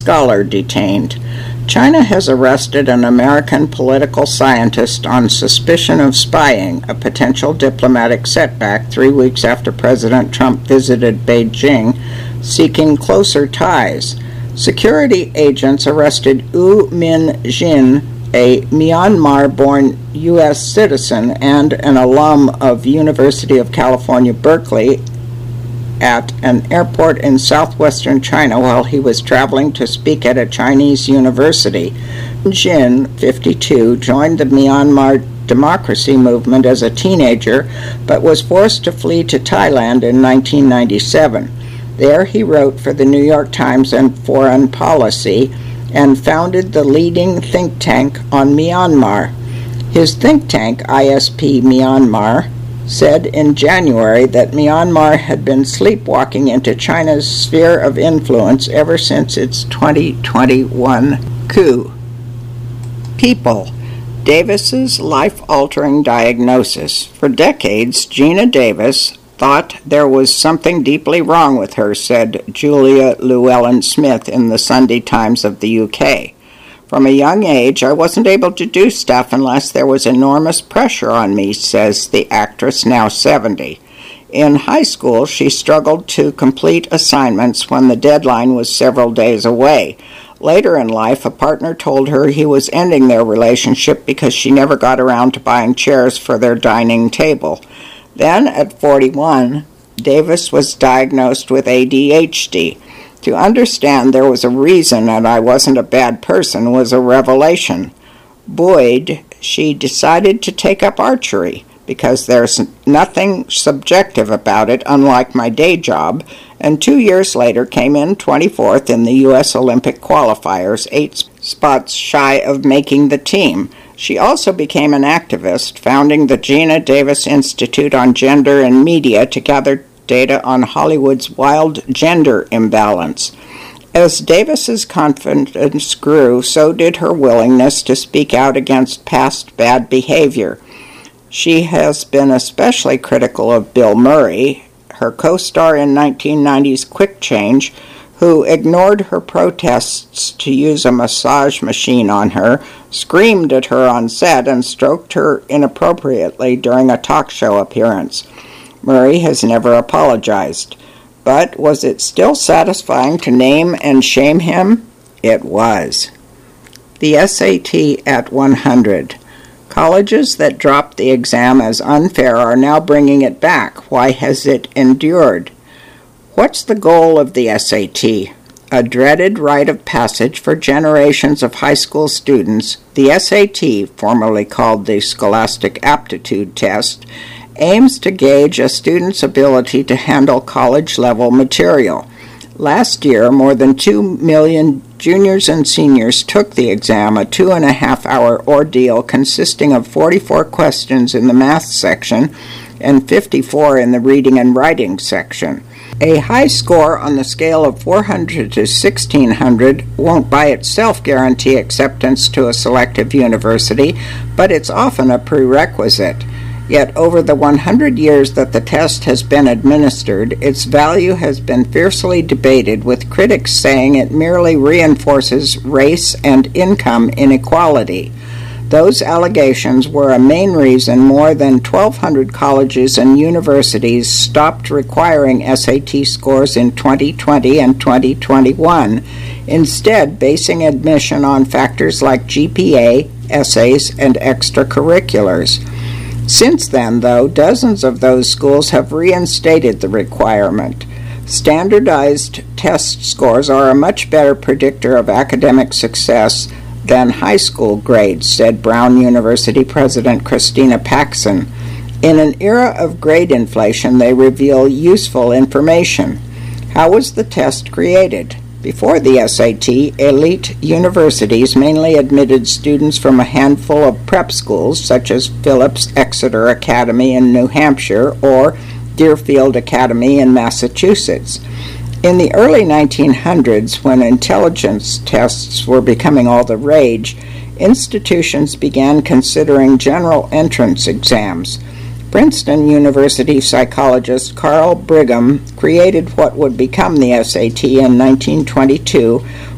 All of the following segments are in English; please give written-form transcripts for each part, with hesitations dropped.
Scholar detained. China has arrested an American political scientist on suspicion of spying, a potential diplomatic setback 3 weeks after President Trump visited Beijing, seeking closer ties. Security agents arrested Wu Min-jin, a Myanmar-born U.S. citizen and an alum of University of California, Berkeley, at an airport in southwestern China while he was traveling to speak at a Chinese university. Jin, 52, joined the Myanmar democracy movement as a teenager, but was forced to flee to Thailand in 1997. There he wrote for the New York Times and Foreign Policy and founded the leading think tank on Myanmar. His think tank, ISP Myanmar, said in January that Myanmar had been sleepwalking into China's sphere of influence ever since its 2021 coup. People. Davis's life-altering diagnosis. For decades, Gina Davis thought there was something deeply wrong with her, said Julia Llewellyn-Smith in the Sunday Times of the UK. From a young age, I wasn't able to do stuff unless there was enormous pressure on me, says the actress, now 70. In high school, she struggled to complete assignments when the deadline was several days away. Later in life, a partner told her he was ending their relationship because she never got around to buying chairs for their dining table. Then, at 41, Davis was diagnosed with ADHD. To understand there was a reason and I wasn't a bad person was a revelation. Buoyed, she decided to take up archery because there's nothing subjective about it, unlike my day job, and 2 years later came in 24th in the U.S. Olympic qualifiers, 8 spots shy of making the team. She also became an activist, founding the Gina Davis Institute on Gender and Media to gather data on Hollywood's wild gender imbalance. As Davis's confidence grew, so did her willingness to speak out against past bad behavior. She has been especially critical of Bill Murray, her co-star in 1990's Quick Change, who ignored her protests to use a massage machine on her, screamed at her on set, and stroked her inappropriately during a talk show appearance. Murray has never apologized. But was it still satisfying to name and shame him? It was. The SAT at 100. Colleges that dropped the exam as unfair are now bringing it back. Why has it endured? What's the goal of the SAT? A dreaded rite of passage for generations of high school students, the SAT, formerly called the Scholastic Aptitude Test, aims to gauge a student's ability to handle college-level material. Last year, more than 2 million juniors and seniors took the exam, a 2.5-hour ordeal consisting of 44 questions in the math section and 54 in the reading and writing section. A high score on the scale of 400 to 1600 won't by itself guarantee acceptance to a selective university, but it's often a prerequisite. Yet over the 100 years that the test has been administered, its value has been fiercely debated, with critics saying it merely reinforces race and income inequality. Those allegations were a main reason more than 1,200 colleges and universities stopped requiring SAT scores in 2020 and 2021, instead basing admission on factors like GPA, essays, and extracurriculars. Since then, though, dozens of those schools have reinstated the requirement. Standardized test scores are a much better predictor of academic success than high school grades, said Brown University President Christina Paxson. In an era of grade inflation, they reveal useful information. How was the test created? Before the SAT, elite universities mainly admitted students from a handful of prep schools, such as Phillips Exeter Academy in New Hampshire or Deerfield Academy in Massachusetts. In the early 1900s, when intelligence tests were becoming all the rage, institutions began considering general entrance exams. Princeton University psychologist Carl Brigham created what would become the SAT in 1922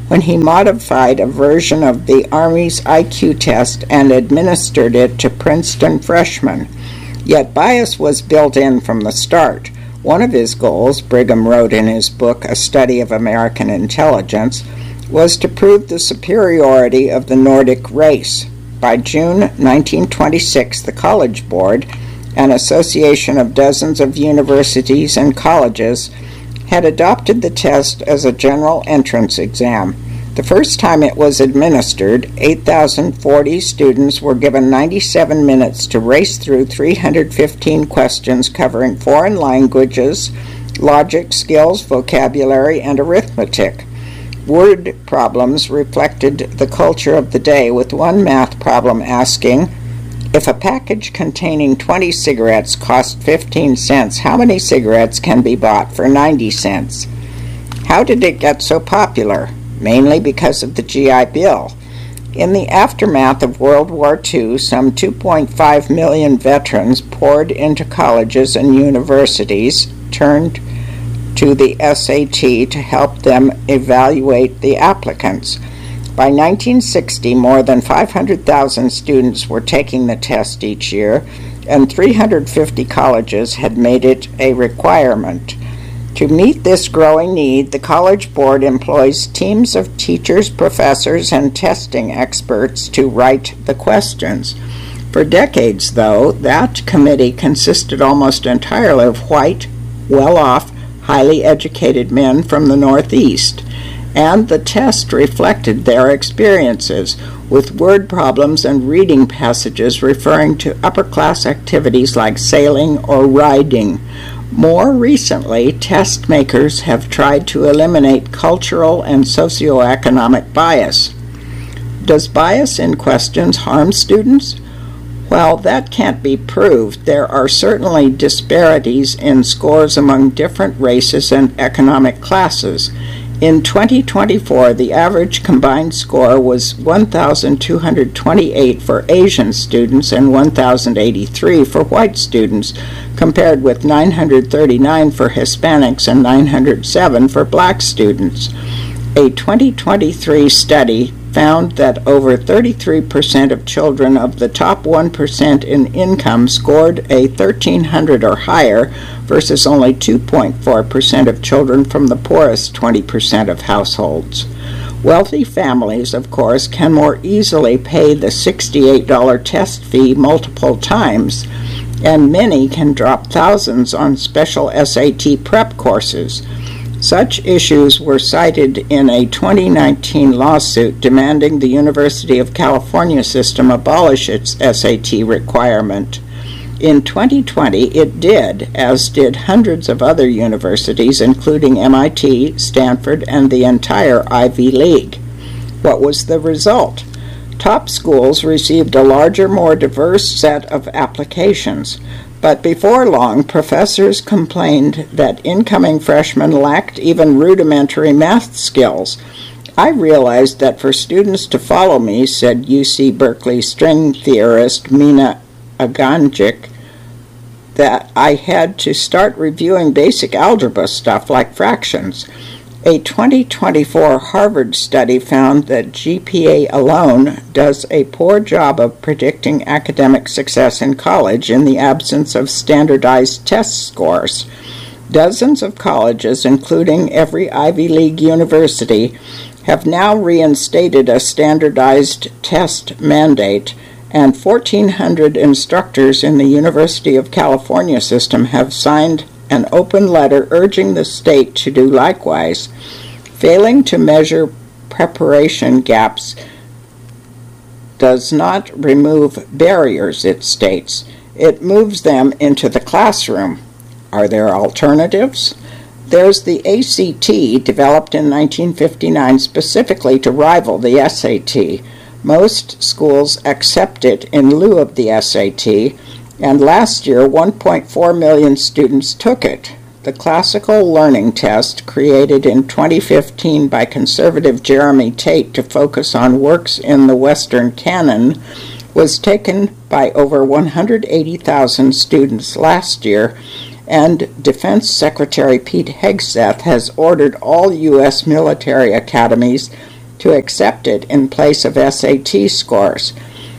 when he modified a version of the Army's IQ test and administered it to Princeton freshmen. Yet bias was built in from the start. One of his goals, Brigham wrote in his book, A Study of American Intelligence, was to prove the superiority of the Nordic race. By June 1926, the College Board, an association of dozens of universities and colleges, had adopted the test as a general entrance exam. The first time it was administered, 8,040 students were given 97 minutes to race through 315 questions covering foreign languages, logic, skills, vocabulary, and arithmetic. Word problems reflected the culture of the day, with one math problem asking, if a package containing 20 cigarettes cost 15 cents, how many cigarettes can be bought for 90 cents? How did it get so popular? Mainly because of the GI Bill. In the aftermath of World War II, some 2.5 million veterans poured into colleges and universities, turned to the SAT to help them evaluate the applicants. By 1960, more than 500,000 students were taking the test each year, and 350 colleges had made it a requirement. To meet this growing need, the College Board employs teams of teachers, professors, and testing experts to write the questions. For decades, though, that committee consisted almost entirely of white, well-off, highly educated men from the Northeast, and the test reflected their experiences, with word problems and reading passages referring to upper-class activities like sailing or riding. More recently, test makers have tried to eliminate cultural and socioeconomic bias. Does bias in questions harm students? Well, that can't be proved. There are certainly disparities in scores among different races and economic classes. In 2024, the average combined score was 1,228 for Asian students and 1,083 for white students, compared with 939 for Hispanics and 907 for black students. A 2023 study found that over 33% of children of the top 1% in income scored a 1,300 or higher versus only 2.4% of children from the poorest 20% of households. Wealthy families, of course, can more easily pay the $68 test fee multiple times, and many can drop thousands on special SAT prep courses. Such issues were cited in a 2019 lawsuit demanding the University of California system abolish its SAT requirement. In 2020, it did, as did hundreds of other universities, including MIT, Stanford, and the entire Ivy League. What was the result? Top schools received a larger, more diverse set of applications. But before long, professors complained that incoming freshmen lacked even rudimentary math skills. I realized that for students to follow me, said UC Berkeley string theorist Mina Aganjic, that I had to start reviewing basic algebra stuff like fractions. A 2024 Harvard study found that GPA alone does a poor job of predicting academic success in college in the absence of standardized test scores. Dozens of colleges, including every Ivy League university, have now reinstated a standardized test mandate, and 1,400 instructors in the University of California system have signed an open letter urging the state to do likewise. Failing to measure preparation gaps does not remove barriers, it states. It moves them into the classroom. Are there alternatives? There's the ACT, developed in 1959 specifically to rival the SAT. Most schools accept it in lieu of the SAT, and last year 1.4 million students took it. The classical learning test, created in 2015 by conservative Jeremy Tate to focus on works in the Western canon, was taken by over 180,000 students last year, and Defense Secretary Pete Hegseth has ordered all U.S. military academies to accept it in place of SAT scores.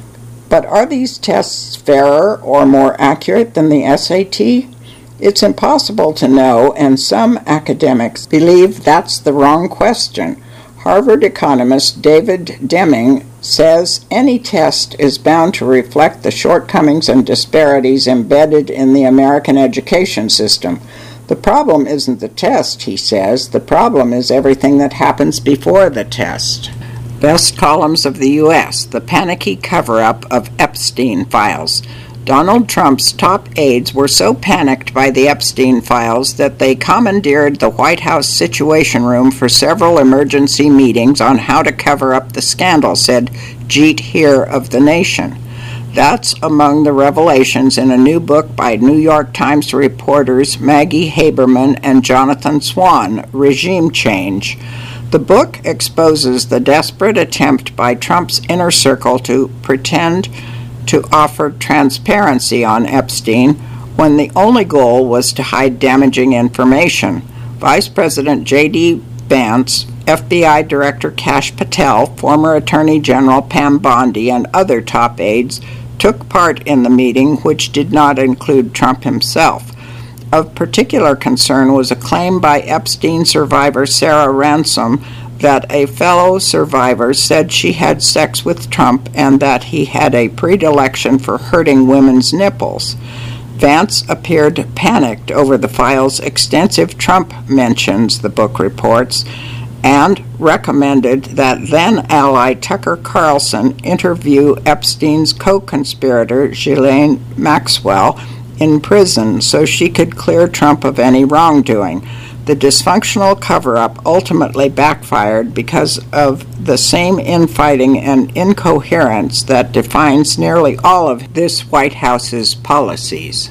But are these tests fairer or more accurate than the SAT? It's impossible to know, and some academics believe that's the wrong question. Harvard economist David Deming says any test is bound to reflect the shortcomings and disparities embedded in the American education system. The problem isn't the test, he says. The problem is everything that happens before the test. Best columns of the U.S., the panicky cover-up of Epstein files. Donald Trump's top aides were so panicked by the Epstein files that they commandeered the White House Situation Room for several emergency meetings on how to cover up the scandal, said Jeet Heer of The Nation. That's among the revelations in a new book by New York Times reporters Maggie Haberman and Jonathan Swan, Regime Change. The book exposes the desperate attempt by Trump's inner circle to pretend to offer transparency on Epstein when the only goal was to hide damaging information. Vice President J.D. Vance, FBI Director Kash Patel, former Attorney General Pam Bondi, and other top aides took part in the meeting, which did not include Trump himself. Of particular concern was a claim by Epstein survivor Sarah Ransom that a fellow survivor said she had sex with Trump and that he had a predilection for hurting women's nipples. Vance appeared panicked over the file's extensive Trump mentions, the book reports, and recommended that then-ally Tucker Carlson interview Epstein's co-conspirator Ghislaine Maxwell in prison so she could clear Trump of any wrongdoing. The dysfunctional cover-up ultimately backfired because of the same infighting and incoherence that defines nearly all of this White House's policies.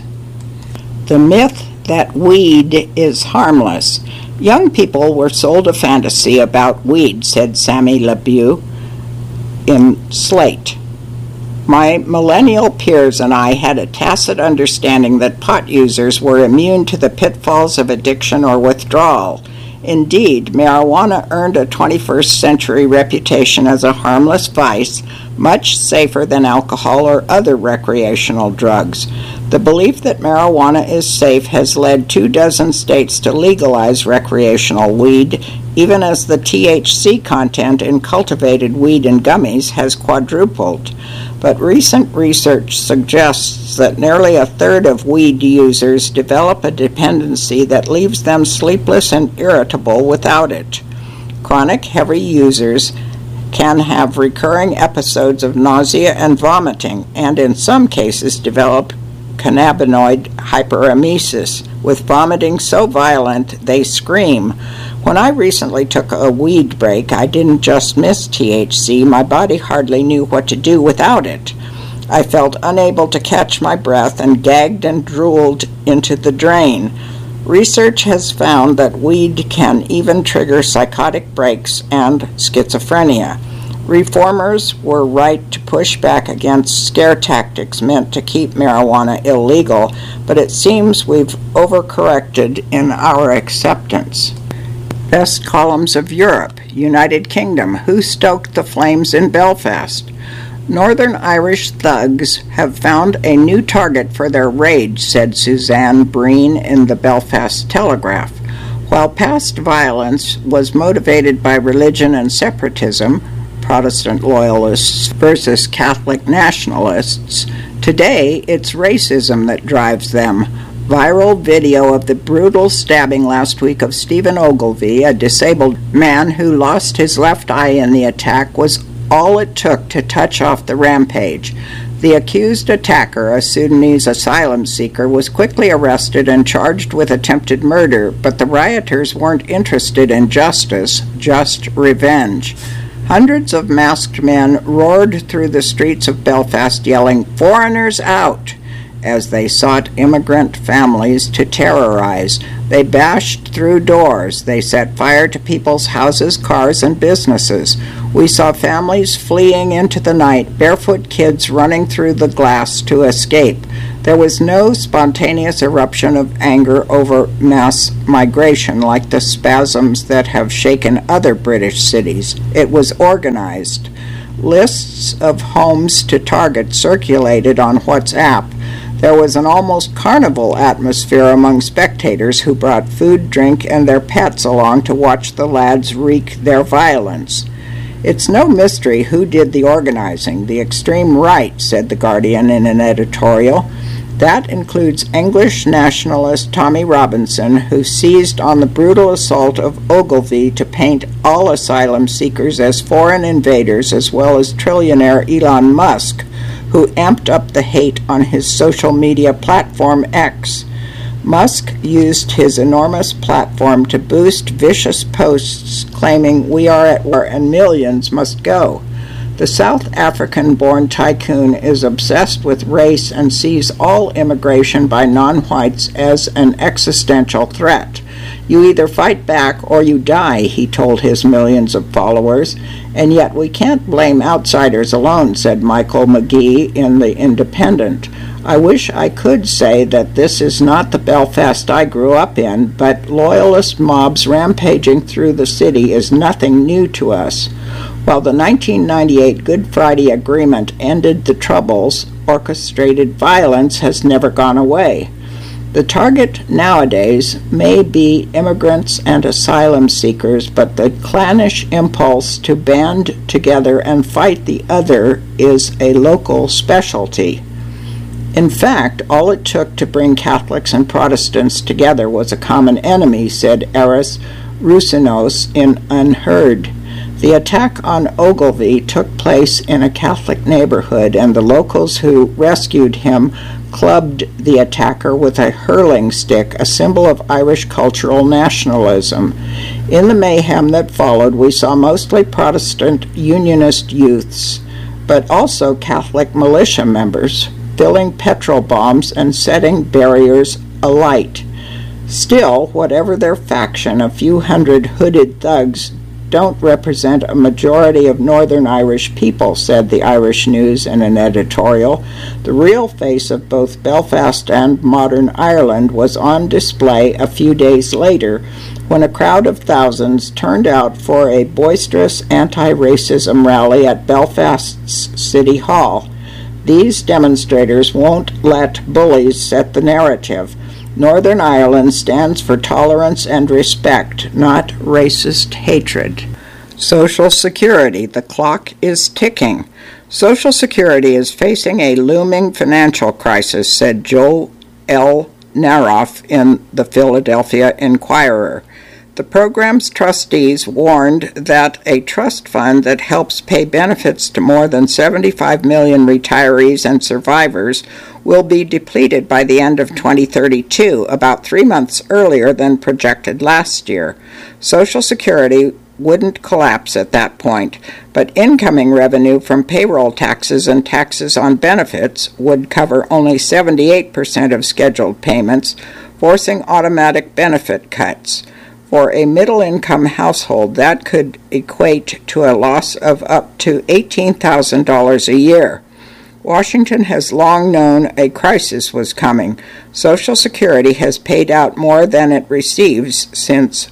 The myth that weed is harmless. Young people were sold a fantasy about weed, said Sammy LeBeau in Slate. My millennial peers and I had a tacit understanding that pot users were immune to the pitfalls of addiction or withdrawal. Indeed, marijuana earned a 21st century reputation as a harmless vice, much safer than alcohol or other recreational drugs. The belief that marijuana is safe has led 24 states to legalize recreational weed, even as the THC content in cultivated weed and gummies has quadrupled. But recent research suggests that nearly a third of weed users develop a dependency that leaves them sleepless and irritable without it. Chronic heavy users can have recurring episodes of nausea and vomiting, and in some cases develop cannabinoid hyperemesis, with vomiting so violent they scream. When I recently took a weed break, I didn't just miss THC, my body hardly knew what to do without it. I felt unable to catch my breath and gagged and drooled into the drain. Research has found that weed can even trigger psychotic breaks and schizophrenia. Reformers were right to push back against scare tactics meant to keep marijuana illegal, but it seems we've overcorrected in our acceptance. Best columns of Europe. United Kingdom. Who stoked the flames in Belfast? Northern Irish thugs have found a new target for their rage, said Suzanne Breen in the Belfast Telegraph. While past violence was motivated by religion and separatism, Protestant loyalists versus Catholic nationalists, today it's racism that drives them. Viral video of the brutal stabbing last week of Stephen Ogilvy, a disabled man who lost his left eye in the attack, was all it took to touch off the rampage. The accused attacker, a Sudanese asylum seeker, was quickly arrested and charged with attempted murder, but the rioters weren't interested in justice, just revenge. Hundreds of masked men roared through the streets of Belfast yelling, "Foreigners out!" as they sought immigrant families to terrorize. They bashed through doors. They set fire to people's houses, cars, and businesses. We saw families fleeing into the night, barefoot kids running through the glass to escape. There was no spontaneous eruption of anger over mass migration like the spasms that have shaken other British cities. It was organized. Lists of homes to target circulated on WhatsApp. There was an almost carnival atmosphere among spectators who brought food, drink, and their pets along to watch the lads wreak their violence. It's no mystery who did the organizing. The extreme right, said The Guardian in an editorial. That includes English nationalist Tommy Robinson, who seized on the brutal assault of Ogilvy to paint all asylum seekers as foreign invaders, as well as trillionaire Elon Musk, who amped up the hate on his social media platform X. Musk used his enormous platform to boost vicious posts claiming we are at war and millions must go. The South African-born tycoon is obsessed with race and sees all immigration by non-whites as an existential threat. You either fight back or you die, he told his millions of followers, and yet we can't blame outsiders alone, said Michael McGee in The Independent. I wish I could say that this is not the Belfast I grew up in, but loyalist mobs rampaging through the city is nothing new to us. While the 1998 Good Friday Agreement ended the Troubles, orchestrated violence has never gone away. The target nowadays may be immigrants and asylum seekers, but the clannish impulse to band together and fight the other is a local specialty. In fact, all it took to bring Catholics and Protestants together was a common enemy, said Eris Roussinos in Unheard. The attack on Ogilvy took place in a Catholic neighborhood, and the locals who rescued him clubbed the attacker with a hurling stick, a symbol of Irish cultural nationalism. In the mayhem that followed, we saw mostly Protestant Unionist youths, but also Catholic militia members, filling petrol bombs and setting barriers alight. Still, whatever their faction, a few hundred hooded thugs don't represent a majority of Northern Irish people, said the Irish News in an editorial. The real face of both Belfast and modern Ireland was on display a few days later when a crowd of thousands turned out for a boisterous anti-racism rally at Belfast's City Hall. These demonstrators won't let bullies set the narrative. Northern Ireland stands for tolerance and respect, not racist hatred. Social Security. The clock is ticking. Social Security is facing a looming financial crisis, said Joe L. Naroff in the Philadelphia Inquirer. The program's trustees warned that a trust fund that helps pay benefits to more than 75 million retirees and survivors will be depleted by the end of 2032, about 3 months earlier than projected last year. Social Security wouldn't collapse at that point, but incoming revenue from payroll taxes and taxes on benefits would cover only 78% of scheduled payments, forcing automatic benefit cuts. For a middle-income household, that could equate to a loss of up to $18,000 a year. Washington has long known a crisis was coming. Social Security has paid out more than it receives since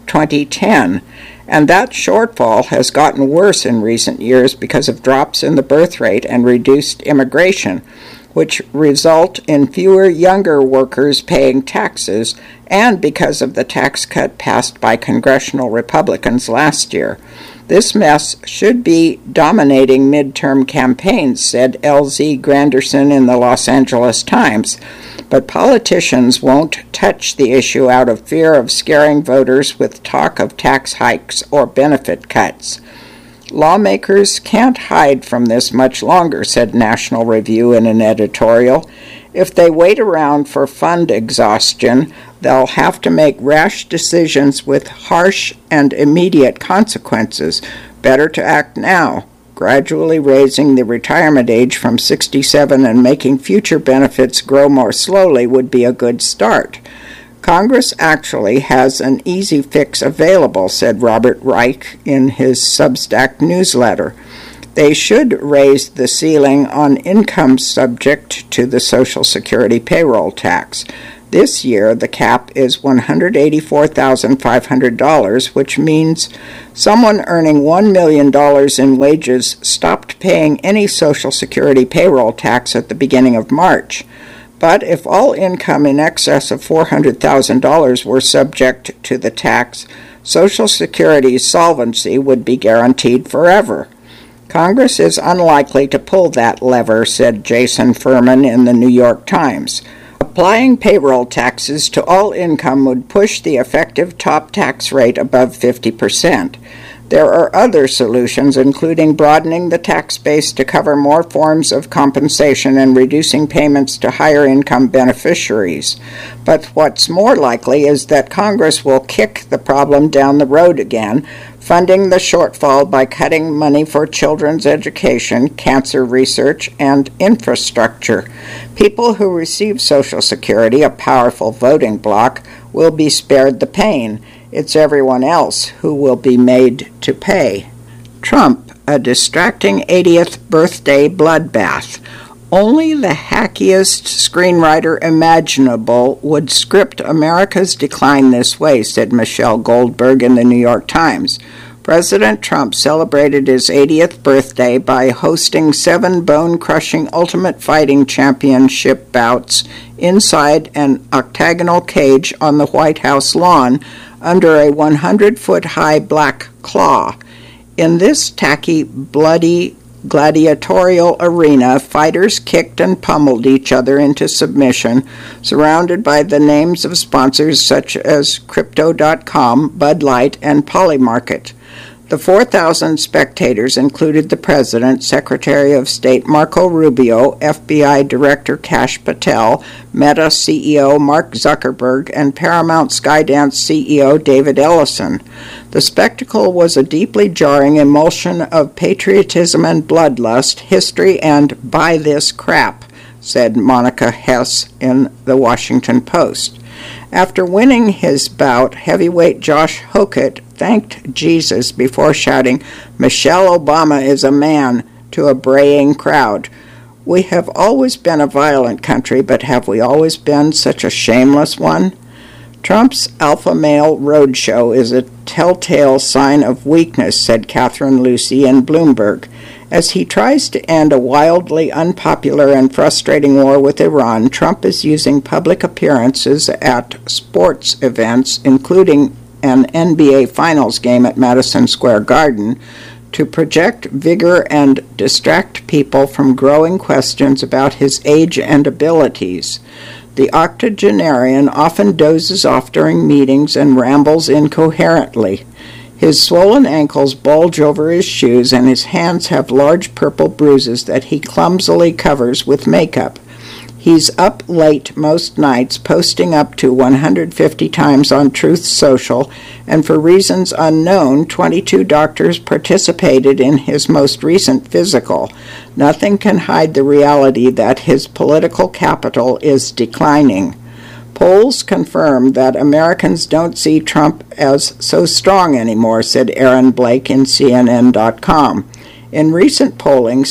2010, and that shortfall has gotten worse in recent years because of drops in the birth rate and reduced immigration, which result in fewer younger workers paying taxes, and because of the tax cut passed by congressional Republicans last year. This mess should be dominating midterm campaigns, said L.Z. Granderson in the Los Angeles Times, but politicians won't touch the issue out of fear of scaring voters with talk of tax hikes or benefit cuts. Lawmakers can't hide from this much longer, said National Review in an editorial. If they wait around for fund exhaustion, they'll have to make rash decisions with harsh and immediate consequences. Better to act now. Gradually raising the retirement age from 67 and making future benefits grow more slowly would be a good start. Congress actually has an easy fix available, said Robert Reich in his Substack newsletter. They should raise the ceiling on income subject to the Social Security payroll tax. This year, the cap is $184,500, which means someone earning $1 million in wages stopped paying any Social Security payroll tax at the beginning of March. But if all income in excess of $400,000 were subject to the tax, Social Security's solvency would be guaranteed forever. Congress is unlikely to pull that lever, said Jason Furman in the New York Times. Applying payroll taxes to all income would push the effective top tax rate above 50%. There are other solutions, including broadening the tax base to cover more forms of compensation and reducing payments to higher income beneficiaries. But what's more likely is that Congress will kick the problem down the road again, funding the shortfall by cutting money for children's education, cancer research, and infrastructure. People who receive Social Security, a powerful voting bloc, will be spared the pain. It's everyone else who will be made to pay. Trump, a distracting 80th birthday bloodbath. Only the hackiest screenwriter imaginable would script America's decline this way, said Michelle Goldberg in the New York Times. President Trump celebrated his 80th birthday by hosting 7 bone-crushing Ultimate Fighting Championship bouts inside an octagonal cage on the White House lawn under a 100-foot-high black claw. In this tacky, bloody, gladiatorial arena, fighters kicked and pummeled each other into submission, surrounded by the names of sponsors such as Crypto.com, Bud Light, and Polymarket. The 4,000 spectators included the President, Secretary of State Marco Rubio, FBI Director Kash Patel, Meta CEO Mark Zuckerberg, and Paramount Skydance CEO David Ellison. The spectacle was a deeply jarring emulsion of patriotism and bloodlust, history, and buy this crap, said Monica Hess in the Washington Post. After winning his bout, heavyweight Josh Hokett thanked Jesus before shouting, "Michelle Obama is a man," to a braying crowd. We have always been a violent country, but have we always been such a shameless one? Trump's alpha male roadshow is a telltale sign of weakness, said Catherine Lucy in Bloomberg. As he tries to end a wildly unpopular and frustrating war with Iran, Trump is using public appearances at sports events, including an NBA Finals game at Madison Square Garden, to project vigor and distract people from growing questions about his age and abilities. The octogenarian often dozes off during meetings and rambles incoherently. His swollen ankles bulge over his shoes, and his hands have large purple bruises that he clumsily covers with makeup. He's up late most nights, posting up to 150 times on Truth Social, and for reasons unknown, 22 doctors participated in his most recent physical. Nothing can hide the reality that his political capital is declining. Polls confirm that Americans don't see Trump as so strong anymore, said Aaron Blake in CNN.com. In recent polling,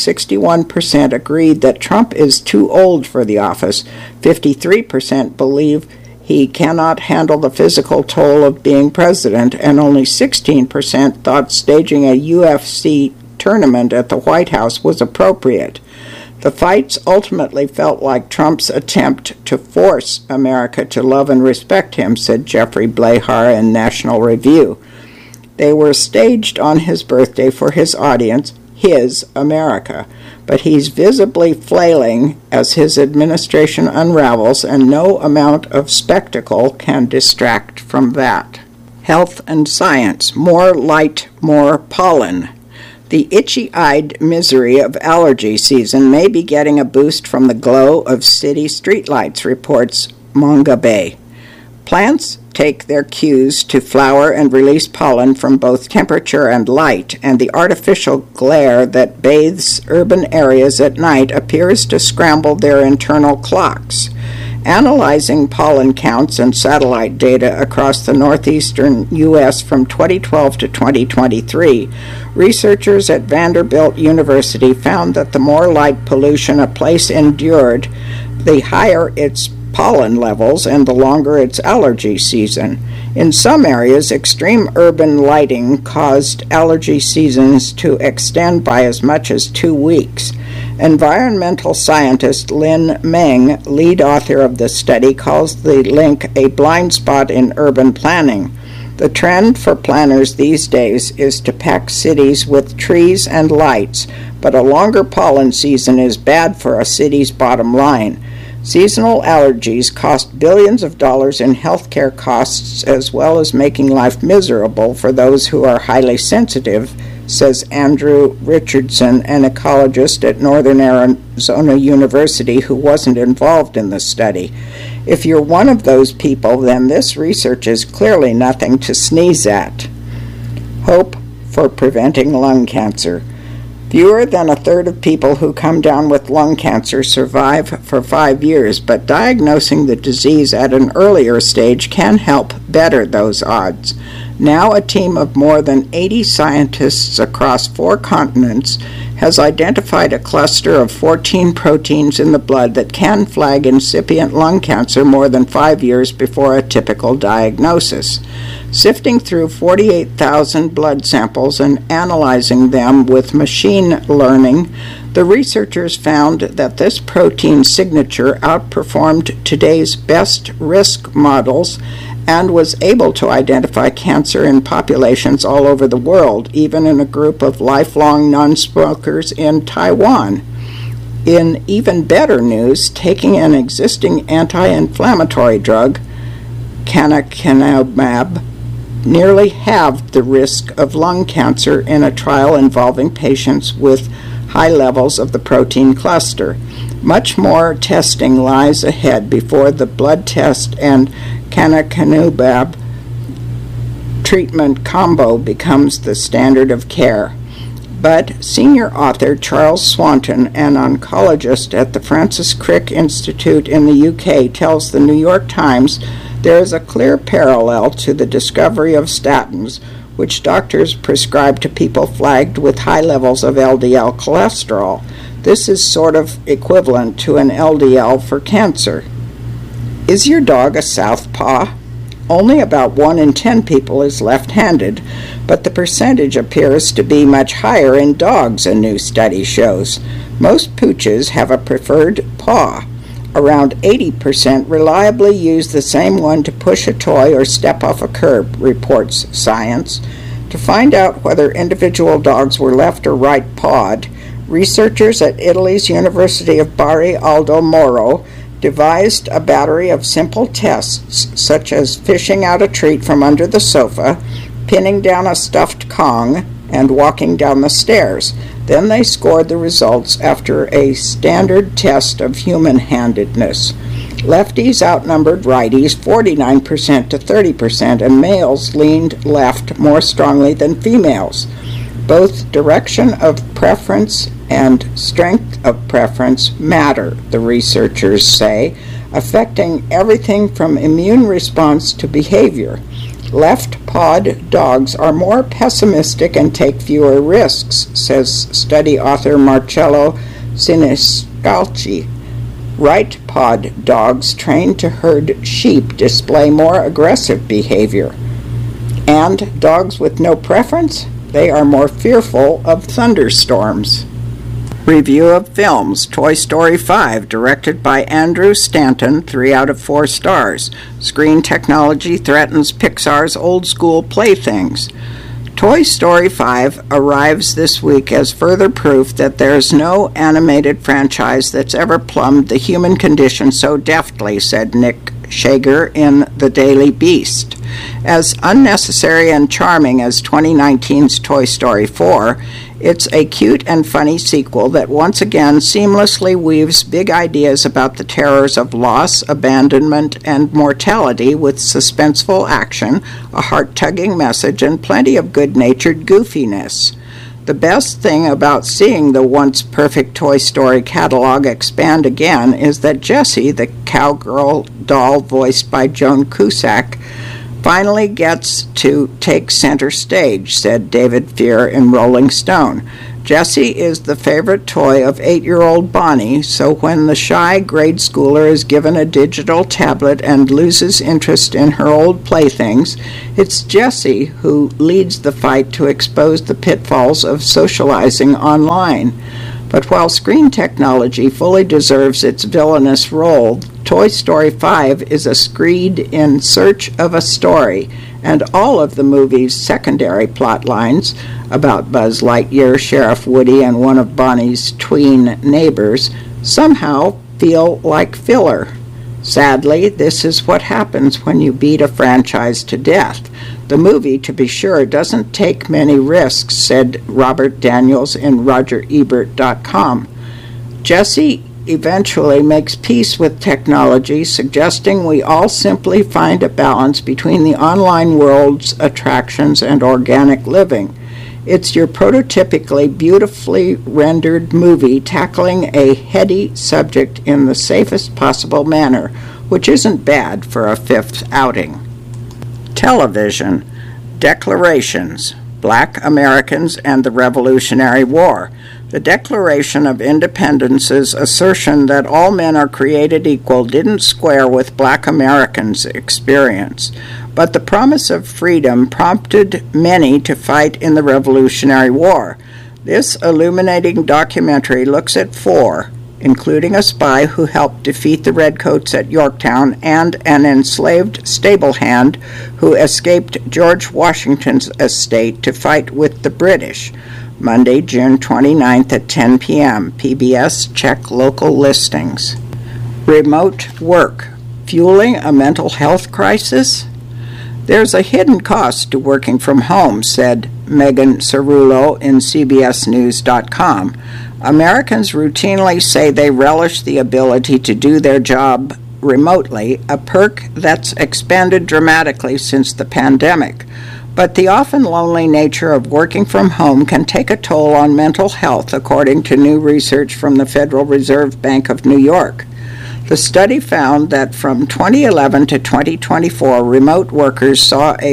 61% agreed that Trump is too old for the office. 53% believe he cannot handle the physical toll of being president, and only 16% thought staging a UFC tournament at the White House was appropriate. The fights ultimately felt like Trump's attempt to force America to love and respect him, said Jeffrey Blahar in National Review. They were staged on his birthday for his audience, his America, but he's visibly flailing as his administration unravels, and no amount of spectacle can distract from that. Health and science, more light, more pollen. The itchy-eyed misery of allergy season may be getting a boost from the glow of city streetlights, reports Mongabay. Plants take their cues to flower and release pollen from both temperature and light, and the artificial glare that bathes urban areas at night appears to scramble their internal clocks. Analyzing pollen counts and satellite data across the northeastern U.S. from 2012 to 2023, researchers at Vanderbilt University found that the more light pollution a place endured, the higher its pollen levels and the longer its allergy season. In some areas, extreme urban lighting caused allergy seasons to extend by as much as 2 weeks. Environmental scientist Lin Meng, lead author of the study, calls the link a blind spot in urban planning. The trend for planners these days is to pack cities with trees and lights, but a longer pollen season is bad for a city's bottom line. Seasonal allergies cost billions of dollars in healthcare costs, as well as making life miserable for those who are highly sensitive, says Andrew Richardson, an ecologist at Northern Arizona University who wasn't involved in the study. If you're one of those people, then this research is clearly nothing to sneeze at. Hope for preventing lung cancer. Fewer than a third of people who come down with lung cancer survive for 5 years, but diagnosing the disease at an earlier stage can help better those odds. Now a team of more than 80 scientists across 4 continents has identified a cluster of 14 proteins in the blood that can flag incipient lung cancer more than 5 years before a typical diagnosis. Sifting through 48,000 blood samples and analyzing them with machine learning, the researchers found that this protein signature outperformed today's best risk models and was able to identify cancer in populations all over the world, even in a group of lifelong non-smokers in Taiwan. In even better news, taking an existing anti-inflammatory drug, canakinumab, nearly halved the risk of lung cancer in a trial involving patients with high levels of the protein cluster. Much more testing lies ahead before the blood test and canakinumab treatment combo becomes the standard of care. But senior author Charles Swanton, an oncologist at the Francis Crick Institute in the UK, tells the New York Times there is a clear parallel to the discovery of statins, which doctors prescribe to people flagged with high levels of LDL cholesterol. This is sort of equivalent to an LDL for cancer. Is your dog a southpaw? Only about 1 in 10 people is left-handed, but the percentage appears to be much higher in dogs, a new study shows. Most pooches have a preferred paw. Around 80% reliably use the same one to push a toy or step off a curb, reports Science. To find out whether individual dogs were left or right-pawed, researchers at Italy's University of Bari Aldo Moro devised a battery of simple tests, such as fishing out a treat from under the sofa, pinning down a stuffed Kong, and walking down the stairs. Then they scored the results after a standard test of human-handedness. Lefties outnumbered righties 49% to 30%, and males leaned left more strongly than females. Both direction of preference and strength of preference matter, the researchers say, affecting everything from immune response to behavior. Left-pawed dogs are more pessimistic and take fewer risks, says study author Marcello Siniscalchi. Right-pawed dogs trained to herd sheep display more aggressive behavior. And dogs with no preference? They are more fearful of thunderstorms. Review of films. Toy Story 5, directed by Andrew Stanton, 3 out of 4 stars. Screen technology threatens Pixar's old-school playthings. Toy Story 5 arrives this week as further proof that there's no animated franchise that's ever plumbed the human condition so deftly, said Nick Shager in The Daily Beast. As unnecessary and charming as 2019's Toy Story 4, it's a cute and funny sequel that once again seamlessly weaves big ideas about the terrors of loss, abandonment, and mortality with suspenseful action, a heart-tugging message, and plenty of good-natured goofiness. The best thing about seeing the once perfect Toy Story catalog expand again is that Jessie, the cowgirl doll voiced by Joan Cusack, finally gets to take center stage, said David Fear in Rolling Stone. Jessie is the favorite toy of 8-year-old Bonnie, so when the shy grade schooler is given a digital tablet and loses interest in her old playthings, it's Jessie who leads the fight to expose the pitfalls of socializing online. But while screen technology fully deserves its villainous role, Toy Story 5 is a screed in search of a story, and all of the movie's secondary plot lines about Buzz Lightyear, Sheriff Woody, and one of Bonnie's tween neighbors somehow feel like filler. Sadly, this is what happens when you beat a franchise to death. The movie, to be sure, doesn't take many risks, said Robert Daniels in RogerEbert.com. Jessie eventually makes peace with technology, suggesting we all simply find a balance between the online world's attractions and organic living. It's your prototypically beautifully rendered movie tackling a heady subject in the safest possible manner, which isn't bad for a fifth outing. Television. Declarations. Black Americans and the Revolutionary War. The Declaration of Independence's assertion that all men are created equal didn't square with Black Americans' experience, but the promise of freedom prompted many to fight in the Revolutionary War. This illuminating documentary looks at 4, including a spy who helped defeat the Redcoats at Yorktown and an enslaved stable hand who escaped George Washington's estate to fight with the British. Monday, June 29th at 10 p.m. PBS, check local listings. Remote work, fueling a mental health crisis? There's a hidden cost to working from home, said Megan Cerullo in CBSNews.com. Americans routinely say they relish the ability to do their job remotely, a perk that's expanded dramatically since the pandemic. But the often lonely nature of working from home can take a toll on mental health, according to new research from the Federal Reserve Bank of New York. The study found that from 2011 to 2024, remote workers saw a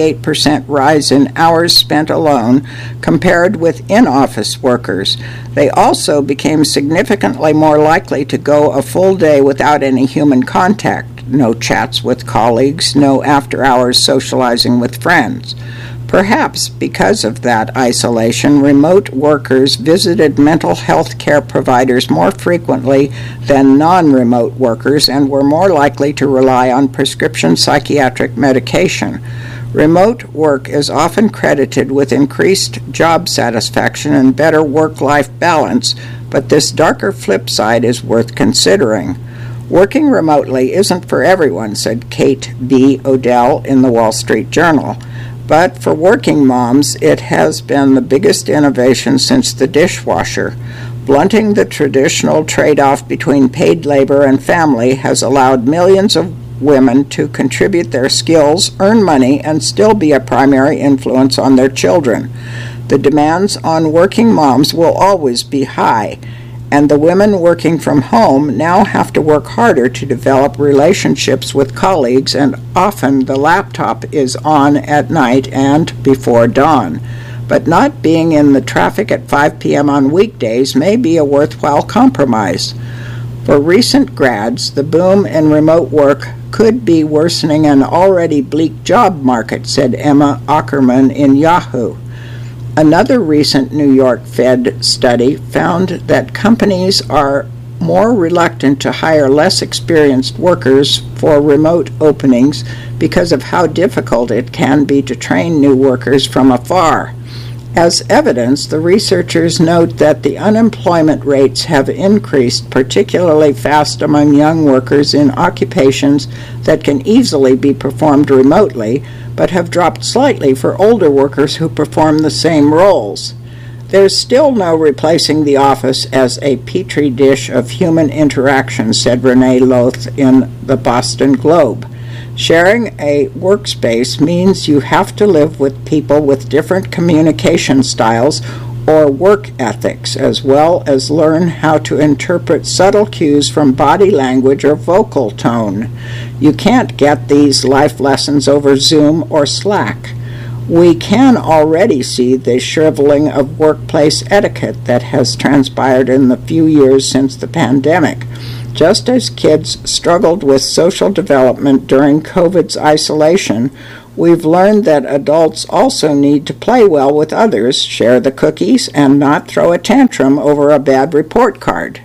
58% rise in hours spent alone compared with in-office workers. They also became significantly more likely to go a full day without any human contact, no chats with colleagues, no after-hours socializing with friends. Perhaps because of that isolation, remote workers visited mental health care providers more frequently than non-remote workers and were more likely to rely on prescription psychiatric medication. Remote work is often credited with increased job satisfaction and better work-life balance, but this darker flip side is worth considering. Working remotely isn't for everyone, said Kate B. Odell in the Wall Street Journal. But for working moms, it has been the biggest innovation since the dishwasher. Blunting the traditional trade-off between paid labor and family has allowed millions of women to contribute their skills, earn money, and still be a primary influence on their children. The demands on working moms will always be high, and the women working from home now have to work harder to develop relationships with colleagues, and often the laptop is on at night and before dawn. But not being in the traffic at 5 p.m. on weekdays may be a worthwhile compromise. For recent grads, the boom in remote work could be worsening an already bleak job market, said Emma Ackerman in Yahoo. Another recent New York Fed study found that companies are more reluctant to hire less experienced workers for remote openings because of how difficult it can be to train new workers from afar. As evidence, the researchers note that the unemployment rates have increased particularly fast among young workers in occupations that can easily be performed remotely, but have dropped slightly for older workers who perform the same roles. There's still no replacing the office as a petri dish of human interaction, said Renee Loth in the Boston Globe. Sharing a workspace means you have to live with people with different communication styles, or work ethics, as well as learn how to interpret subtle cues from body language or vocal tone. You can't get these life lessons over Zoom or Slack. We can already see the shriveling of workplace etiquette that has transpired in the few years since the pandemic. Just as kids struggled with social development during COVID's isolation, we've learned that adults also need to play well with others, share the cookies, and not throw a tantrum over a bad report card.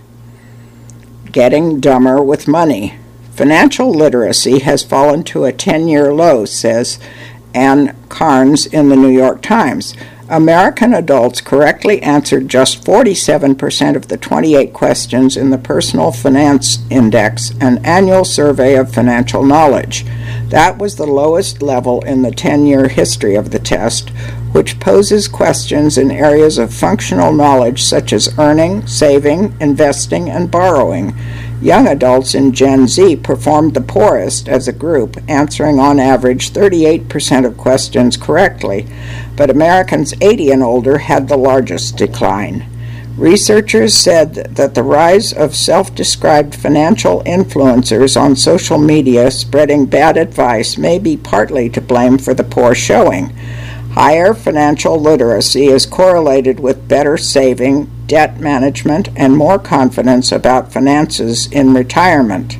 Getting dumber with money. Financial literacy has fallen to a 10-year low, says Ann Carnes in the New York Times. American adults correctly answered just 47% of the 28 questions in the Personal Finance Index, an annual survey of financial knowledge. That was the lowest level in the 10-year history of the test, which poses questions in areas of functional knowledge such as earning, saving, investing, and borrowing. Young adults in Gen Z performed the poorest as a group, answering on average 38% of questions correctly, but Americans 80 and older had the largest decline. Researchers said that the rise of self-described financial influencers on social media spreading bad advice may be partly to blame for the poor showing. Higher financial literacy is correlated with better saving, debt management, and more confidence about finances in retirement.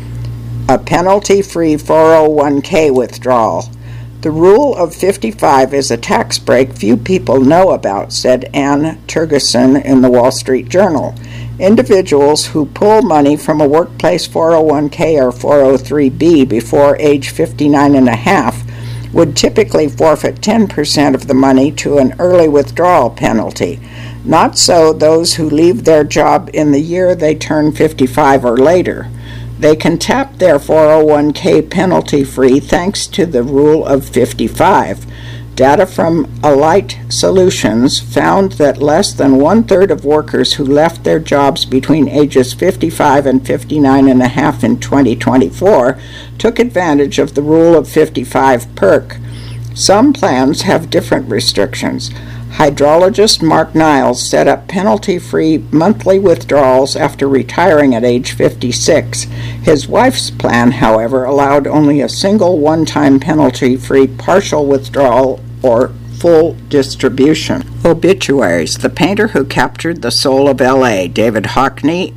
A penalty-free 401k withdrawal. The rule of 55 is a tax break few people know about, said Ann Tergeson in the Wall Street Journal. Individuals who pull money from a workplace 401k or 403b before age 59 and a half would typically forfeit 10% of the money to an early withdrawal penalty. Not so those who leave their job in the year they turn 55 or later. They can tap their 401k penalty-free thanks to the rule of 55. Data from Alight Solutions found that less than one-third of workers who left their jobs between ages 55 and 59 and a half in 2024 took advantage of the rule of 55 perk. Some plans have different restrictions. Hydrologist Mark Niles set up penalty-free monthly withdrawals after retiring at age 56. His wife's plan, however, allowed only a single one-time penalty-free partial withdrawal or full distribution. Obituaries. The painter who captured the soul of L.A., David Hockney,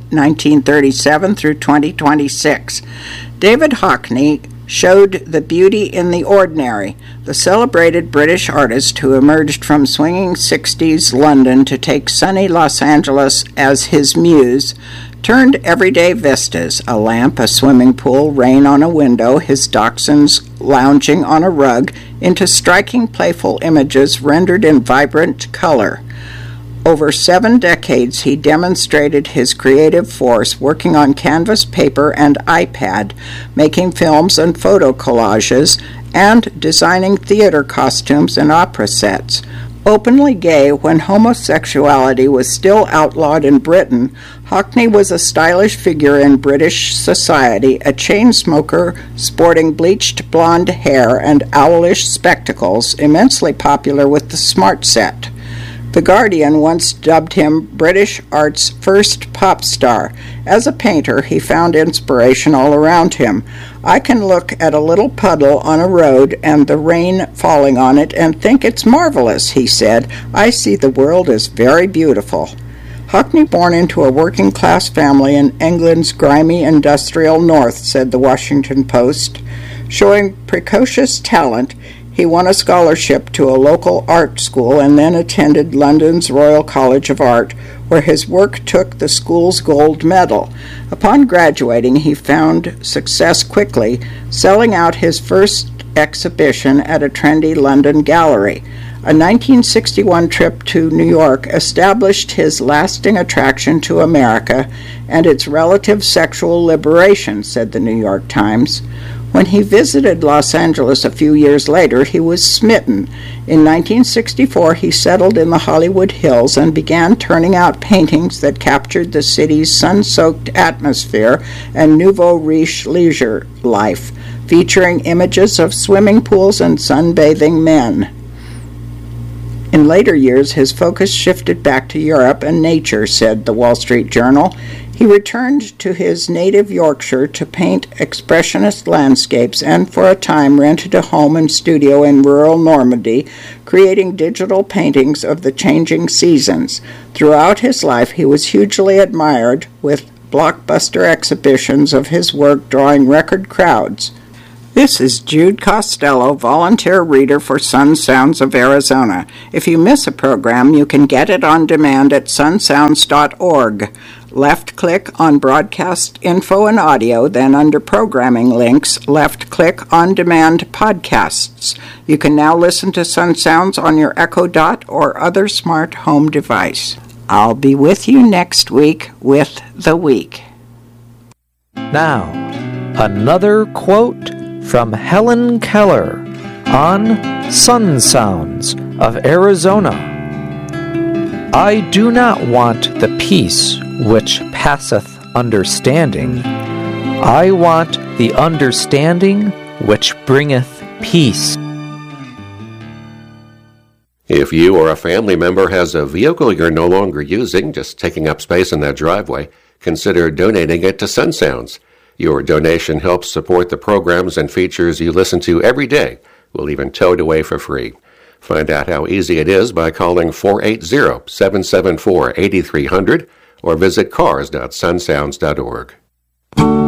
1937 through 2026. David Hockney showed the beauty in the ordinary. The celebrated British artist who emerged from swinging 60s London to take sunny Los Angeles as his muse turned everyday vistas, a lamp, a swimming pool, rain on a window, his dachshunds lounging on a rug, into striking playful images rendered in vibrant color. Over 7 decades, he demonstrated his creative force working on canvas, paper, and iPad, making films and photo collages, and designing theater costumes and opera sets. Openly gay when homosexuality was still outlawed in Britain, Hockney was a stylish figure in British society, a chain smoker sporting bleached blonde hair and owlish spectacles, immensely popular with the smart set. The Guardian once dubbed him British art's first pop star. As a painter, he found inspiration all around him. I can look at a little puddle on a road and the rain falling on it and think it's marvelous, he said. I see the world as very beautiful. Hockney, born into a working-class family in England's grimy industrial north, said the Washington Post. Showing precocious talent, he won a scholarship to a local art school and then attended London's Royal College of Art, where his work took the school's gold medal. Upon graduating, he found success quickly, selling out his first exhibition at a trendy London gallery. A 1961 trip to New York established his lasting attraction to America and its relative sexual liberation, said the New York Times. When he visited Los Angeles a few years later, he was smitten. In 1964, he settled in the Hollywood Hills and began turning out paintings that captured the city's sun-soaked atmosphere and nouveau riche leisure life, featuring images of swimming pools and sunbathing men. In later years, his focus shifted back to Europe and nature, said the Wall Street Journal. He returned to his native Yorkshire to paint expressionist landscapes and for a time rented a home and studio in rural Normandy, creating digital paintings of the changing seasons. Throughout his life, he was hugely admired, with blockbuster exhibitions of his work drawing record crowds. This is Jude Costello, volunteer reader for Sun Sounds of Arizona. If you miss a program, you can get it on demand at sunsounds.org. Left-click on Broadcast Info and Audio, then under Programming Links, left-click On Demand Podcasts. You can now listen to Sun Sounds on your Echo Dot or other smart home device. I'll be with you next week with The Week. Now, another quote from Helen Keller on Sun Sounds of Arizona. I do not want the peace which passeth understanding. I want the understanding which bringeth peace. If you or a family member has a vehicle you're no longer using, just taking up space in that driveway, consider donating it to Sun Sounds. Your donation helps support the programs and features you listen to every day. We'll even tow it away for free. Find out how easy it is by calling 480-774-8300 or visit cars.sunsounds.org.